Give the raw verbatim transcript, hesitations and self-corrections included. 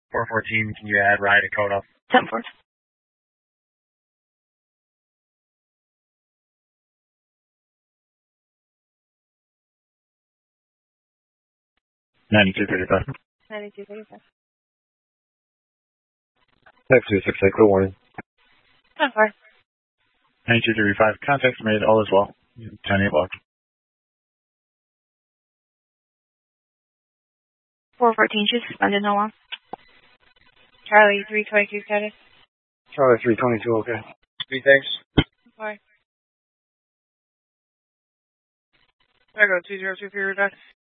four fourteen, can you add Rye Dakota? ten four. ninety-two thirty-five. ninety-two thirty-five. Type two six eight, clear warning. ten four. ninety-two thirty-five, contacts made, all is well. ten eight blocked. four fourteen, she's suspended, no long. Charlie, three twenty-two status. Charlie three twenty-two, okay. Three thanks. Bye. I go two zero two for your request.